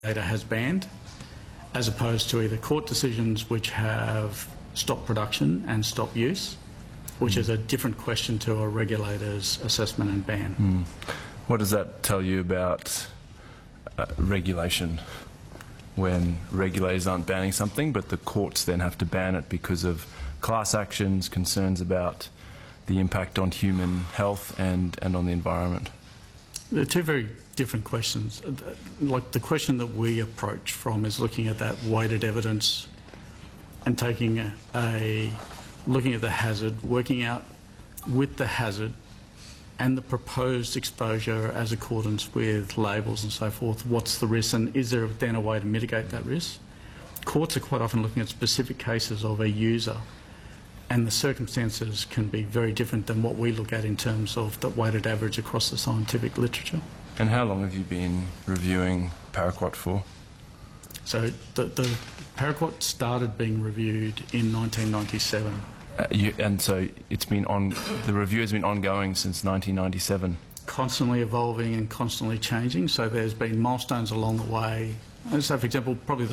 regulator has banned, as opposed to either court decisions which have stopped production and stopped use, which is a different question to a regulator's assessment and ban. What does that tell you about regulation when regulators aren't banning something but the courts then have to ban it because of class actions, concerns about the impact on human health and on the environment? They're two very different questions. Like, the question that we approach from is looking at that weighted evidence and taking looking at the hazard, working out with the hazard and the proposed exposure as accordance with labels and so forth, what's the risk, and is there then a way to mitigate that risk? Courts are quite often looking at specific cases of a user, and the circumstances can be very different than what we look at in terms of the weighted average across the scientific literature. And how long have you been reviewing paraquat for? So the paraquat started being reviewed in 1997. And so it's been the review has been ongoing since 1997. Constantly evolving and constantly changing. So there's been milestones along the way. So, for example, probably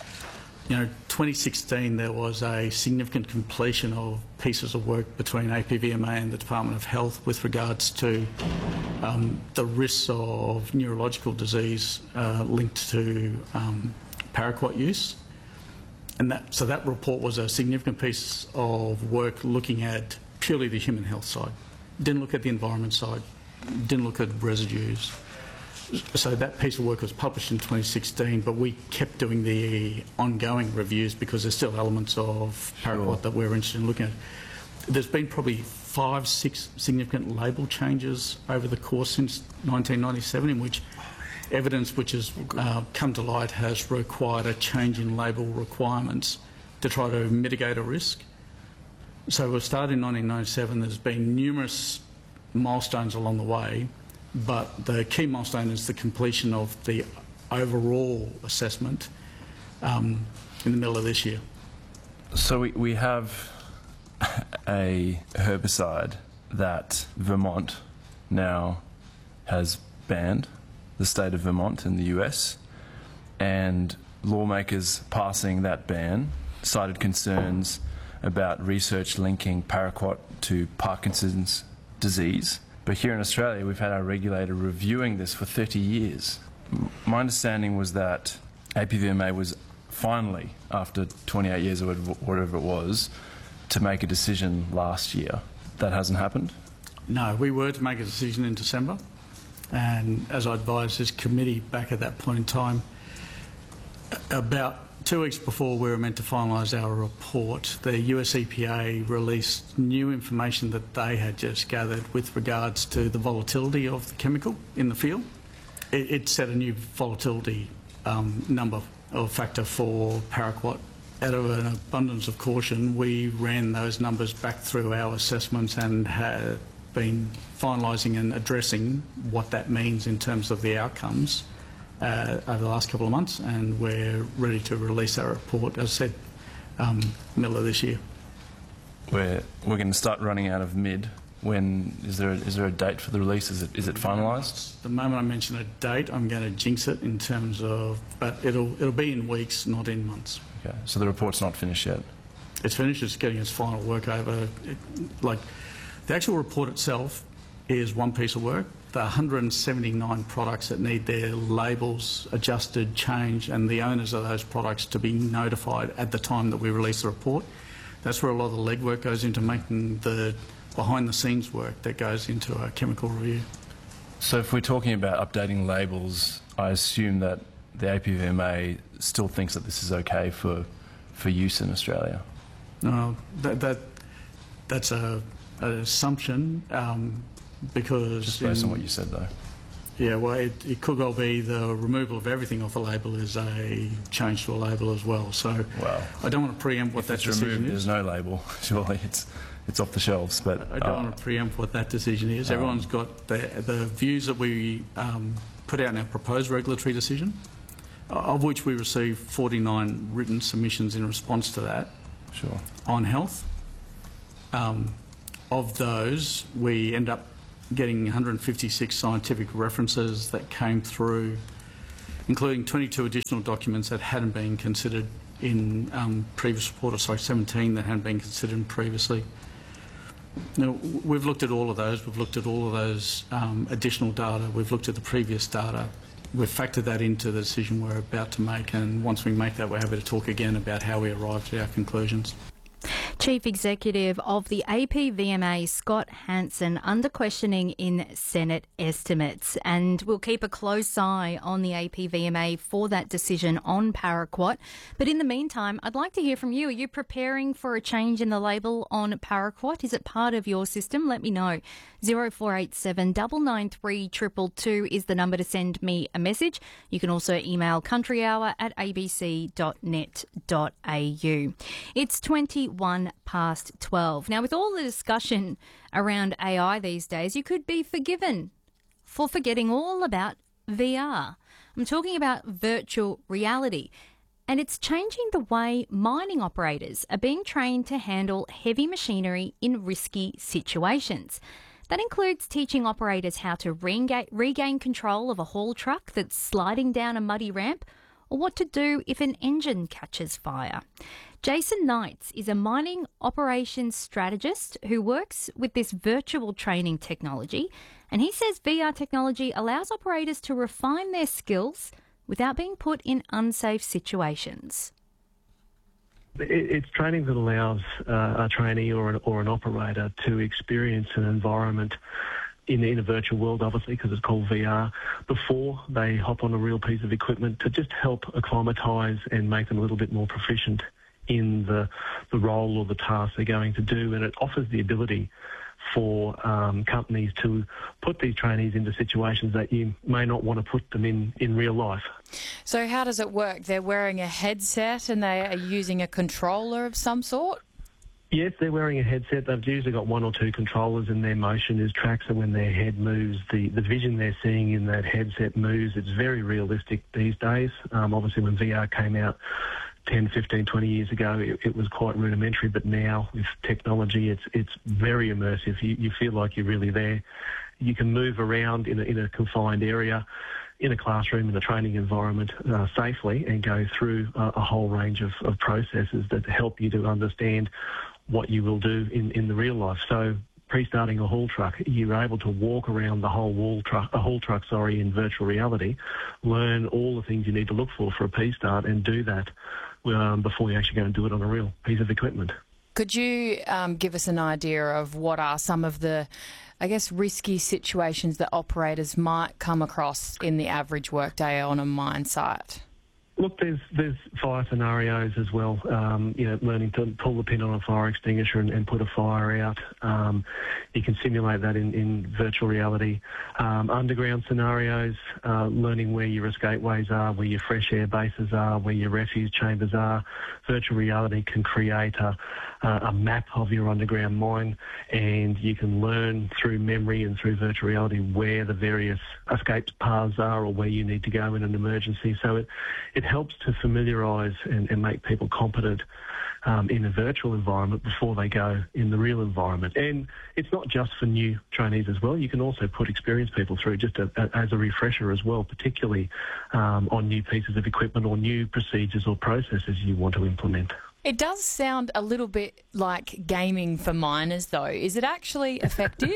2016 there was a significant completion of pieces of work between APVMA and the Department of Health with regards to the risks of neurological disease linked to paraquat use. And so that report was a significant piece of work looking at purely the human health side. Didn't look at the environment side, didn't look at residues. So that piece of work was published in 2016, but we kept doing the ongoing reviews because there's still elements of paraquat that we're interested in looking at. There's been probably 5, 6 significant label changes over the course since 1997 in which evidence which has come to light has required a change in label requirements to try to mitigate a risk. So we started in 1997. There's been numerous milestones along the way, but the key milestone is the completion of the overall assessment in the middle of this year. So we have a herbicide that Vermont now has banned, the state of Vermont in the US, and lawmakers passing that ban cited concerns about research linking paraquat to Parkinson's disease. But here in Australia, we've had our regulator reviewing this for 30 years. My understanding was that APVMA was finally, after 28 years or whatever it was, to make a decision last year. That hasn't happened? No, we were to make a decision in December. And as I advised this committee back at that point in time, about 2 weeks before we were meant to finalise our report, the US EPA released new information that they had just gathered with regards to the volatility of the chemical in the field. It set a new volatility number or factor for paraquat. Out of an abundance of caution, we ran those numbers back through our assessments and have been finalising and addressing what that means in terms of the outcomes over the last couple of months, and we're ready to release our report, as I said, middle of this year. We're going to start running out of mid. When is there a date for the release? Is it finalised? The moment I mention a date, I'm going to jinx it in terms of, but it'll be in weeks, not in months. Okay, so the report's not finished yet. It's finished. It's getting its final work over. The actual report itself is one piece of work. The 179 products that need their labels adjusted, changed, and the owners of those products to be notified at the time that we release the report. That's where a lot of the legwork goes into, making the behind-the-scenes work that goes into a chemical review. So if we're talking about updating labels, I assume that the APVMA still thinks that this is okay for use in Australia? No, that's an assumption because... Just based on what you said, though. Yeah, well, it could well be the removal of everything off a label is a change to a label as well. So I don't want to preempt what that decision removed, is. There's no label, surely. It's off the shelves. But I don't want to preempt what that decision is. Everyone's got the views that we put out in our proposed regulatory decision, of which we received 49 written submissions in response to that. Sure. On health. Of those, we end up getting 156 scientific references that came through including 22 additional documents that hadn't been considered in previous report, or sorry, 17 that hadn't been considered previously. Now, we've looked at all of those. We've looked at all of those additional data. We've looked at the previous data. We've factored that into the decision we're about to make, and once we make that, we're happy to talk again about how we arrived at our conclusions. Chief Executive of the APVMA, Scott Hansen, under questioning in Senate estimates. And we'll keep a close eye on the APVMA for that decision on paraquat. But in the meantime, I'd like to hear from you. Are you preparing for a change in the label on paraquat? Is it part of your system? Let me know. 0487 993 222 is the number to send me a message. You can also email countryhour@abc.net.au. It's 21 past 12. Now, with all the discussion around AI these days, you could be forgiven for forgetting all about VR. I'm talking about virtual reality. And it's changing the way mining operators are being trained to handle heavy machinery in risky situations. That includes teaching operators how to regain control of a haul truck that's sliding down a muddy ramp, or what to do if an engine catches fire. Jason Knights is a mining operations strategist who works with this virtual training technology, and he says VR technology allows operators to refine their skills without being put in unsafe situations. It's training that allows a trainee or an operator to experience an environment in a virtual world, obviously, because it's called VR, before they hop on a real piece of equipment, to just help acclimatise and make them a little bit more proficient in the role or the task they're going to do. And it offers the ability for companies to put these trainees into situations that you may not want to put them in real life. So how does it work? They're wearing a headset and they are using a controller of some sort? Yes, they're wearing a headset. They've usually got one or two controllers, and their motion is tracked, so when their head moves, the vision they're seeing in that headset moves. It's very realistic these days. Obviously, when VR came out 10, 15, 20 years ago, it was quite rudimentary, but now with technology, it's very immersive. You feel like you're really there. You can move around in a confined area, in a classroom, in a training environment safely, and go through a whole range of processes that help you to understand what you will do in the real life. So pre-starting a haul truck, you're able to walk around the whole haul truck in virtual reality, learn all the things you need to look for a P-start, and do that before you actually go and do it on a real piece of equipment. Could you give us an idea of what are some of the, I guess, risky situations that operators might come across in the average workday on a mine site? Look, there's fire scenarios as well. Learning to pull the pin on a fire extinguisher and put a fire out. You can simulate that in virtual reality. Underground scenarios, learning where your escapeways are, where your fresh air bases are, where your refuge chambers are. Virtual reality can create a map of your underground mine, and you can learn through memory and through virtual reality where the various escape paths are, or where you need to go in an emergency. So it helps to familiarise and make people competent in a virtual environment before they go in the real environment. And it's not just for new trainees as well. You can also put experienced people through just as a refresher as well, particularly on new pieces of equipment or new procedures or processes you want to implement. It does sound a little bit like gaming for miners, though. Is it actually effective?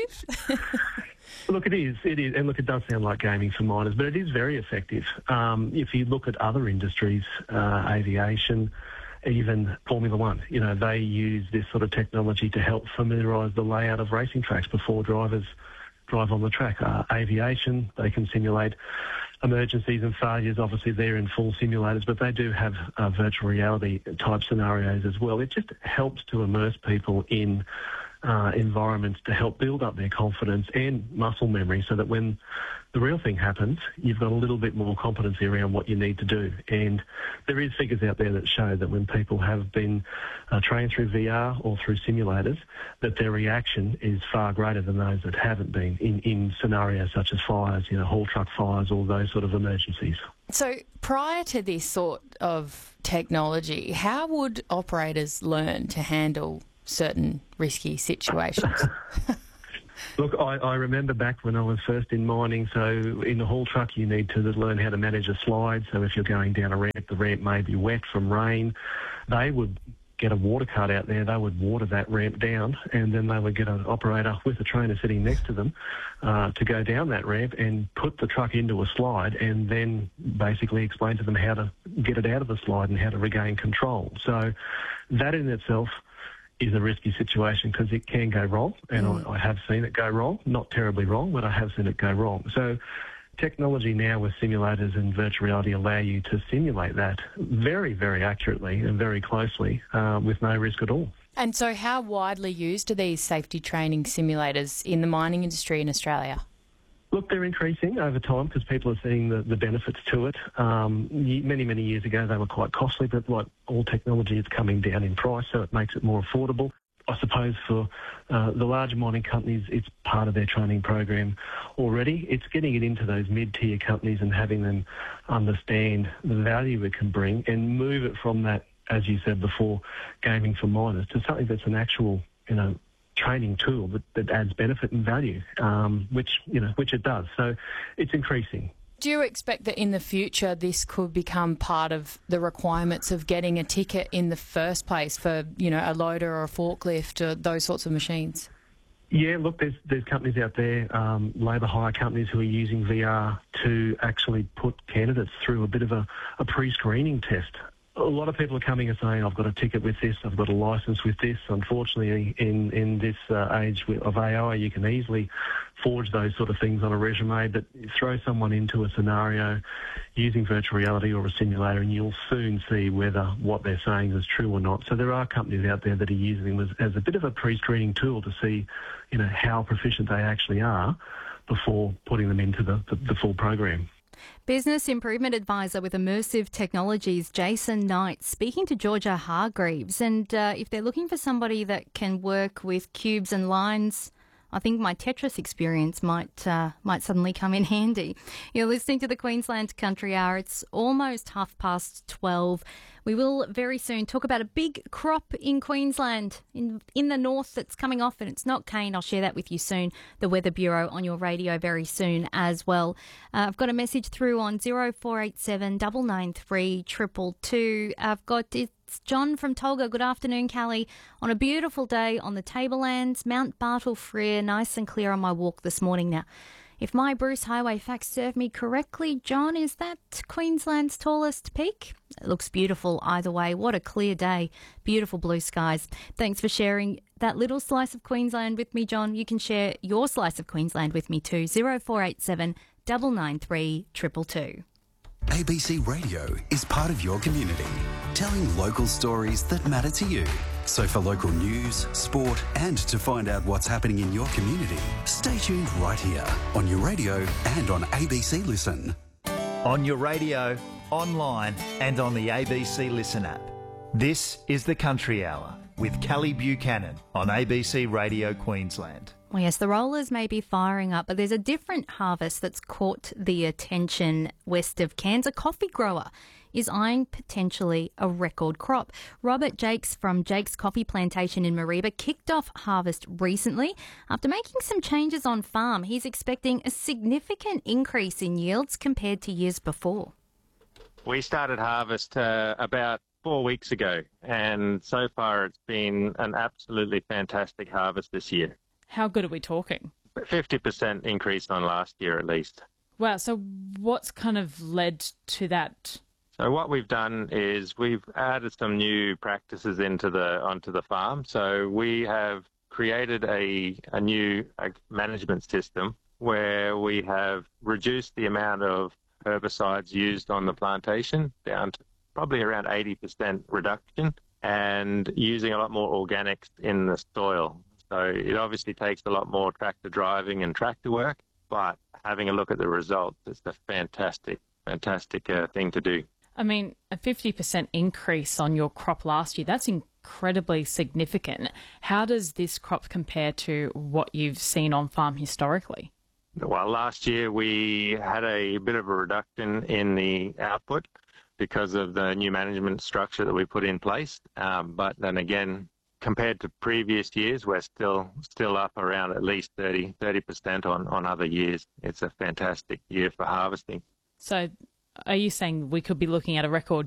Look, it is, and look, it does sound like gaming for miners, but it is very effective. If you look at other industries, aviation, even Formula One, they use this sort of technology to help familiarise the layout of racing tracks before drivers drive on the track. Aviation, they can simulate emergencies and failures. Obviously, they're in full simulators, but they do have virtual reality type scenarios as well. It just helps to immerse people in environments to help build up their confidence and muscle memory, so that when the real thing happens, you've got a little bit more competency around what you need to do. And there is figures out there that show that when people have been trained through VR or through simulators, that their reaction is far greater than those that haven't been in scenarios such as fires, haul truck fires, or those sort of emergencies. So prior to this sort of technology, how would operators learn to handle certain risky situations? Look, I remember back when I was first in mining, so in the haul truck you need to learn how to manage a slide. So if you're going down a ramp, the ramp may be wet from rain. They would get a water cart out there, they would water that ramp down, and then they would get an operator with a trainer sitting next to them to go down that ramp and put the truck into a slide, and then basically explain to them how to get it out of the slide and how to regain control. So that in itself is a risky situation because it can go wrong, and I have seen it go wrong. Not terribly wrong, but I have seen it go wrong. So technology now with simulators and virtual reality allow you to simulate that very, very accurately and very closely with no risk at all. And so how widely used are these safety training simulators in the mining industry in Australia? Look, they're increasing over time because people are seeing the benefits to it. Many, many years ago, they were quite costly, but like all technology, it's coming down in price, so it makes it more affordable. I suppose for the larger mining companies, it's part of their training program already. It's getting it into those mid-tier companies and having them understand the value it can bring and move it from that, as you said before, gaming for miners to something that's an actual, training tool that adds benefit and value, which it does. So it's increasing. Do you expect that in the future this could become part of the requirements of getting a ticket in the first place for, a loader or a forklift or those sorts of machines? Yeah, look, there's companies out there, labour hire companies who are using VR to actually put candidates through a bit of a pre-screening test. A lot of people are coming and saying, I've got a ticket with this, I've got a licence with this. Unfortunately, in this age of AI, you can easily forge those sort of things on a resume, but throw someone into a scenario using virtual reality or a simulator and you'll soon see whether what they're saying is true or not. So there are companies out there that are using them as a bit of a pre-screening tool to see, how proficient they actually are before putting them into the full program. Business Improvement Advisor with Immersive Technologies, Jason Knight, speaking to Georgia Hargreaves. And if they're looking for somebody that can work with cubes and lines, I think my Tetris experience might suddenly come in handy. You're listening to the Queensland Country Hour. It's almost 12:30. We will very soon talk about a big crop in Queensland, in the north, that's coming off, and it's not cane. I'll share that with you soon. The Weather Bureau on your radio very soon as well. I've got a message through on 0487 993 222. It's John from Tolga. Good afternoon, Callie. On a beautiful day on the Tablelands, Mount Bartle Frere, nice and clear on my walk this morning. Now, if my Bruce Highway facts serve me correctly, John, is that Queensland's tallest peak? It looks beautiful either way. What a clear day. Beautiful blue skies. Thanks for sharing that little slice of Queensland with me, John. You can share your slice of Queensland with me too. 0487 993 222. ABC Radio is part of your community, telling local stories that matter to you. So for local news, sport, and to find out what's happening in your community, stay tuned right here on your radio and on ABC Listen. On your radio, online, and on the ABC Listen app. This is the Country Hour with Callie Buchanan on ABC Radio Queensland. Well, yes, the rollers may be firing up, but there's a different harvest that's caught the attention west of Cairns. A coffee grower is eyeing potentially a record crop. Robert Jakes from Jakes Coffee Plantation in Mareeba kicked off harvest recently. After making some changes on farm, he's expecting a significant increase in yields compared to years before. We started harvest about 4 weeks ago, and so far it's been an absolutely fantastic harvest this year. How good are we talking? 50% increase on last year at least. Wow, so what's kind of led to that? So what we've done is we've added some new practices onto the farm. So we have created a new management system where we have reduced the amount of herbicides used on the plantation down to probably around 80% reduction, and using a lot more organics in the soil. So it obviously takes a lot more tractor driving and tractor work, but having a look at the results, it's a fantastic thing to do. I mean, a 50% increase on your crop last year, that's incredibly significant. How does this crop compare to what you've seen on farm historically? Well, last year we had a bit of a reduction in the output because of the new management structure that we put in place. But then again, compared to previous years, we're still up around at least 30% on other years. It's a fantastic year for harvesting. So are you saying we could be looking at a record